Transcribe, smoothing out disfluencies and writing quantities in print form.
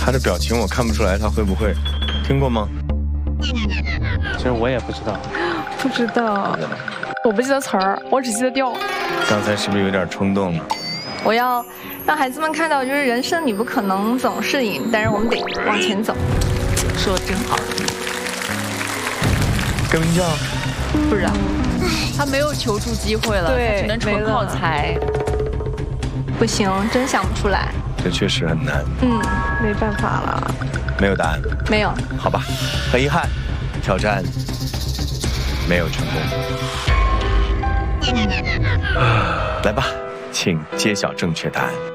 他的表情我看不出来他会不会，听过吗？ 其实我也不知道。 不知道，我不记得词儿，我只记得调。 刚才是不是有点冲动了？ 我要让孩子们看到，就是人生你不可能总是赢，但是我们得往前走。 说得真好。 跟名叫？ 不知道，他没有求助机会了， 对， 他只能纯靠猜。 不行，真想不出来。 这确实很难。 没办法了。 没有答案。 没有。 好吧，很遗憾，挑战没有成功。来吧，请揭晓正确答案。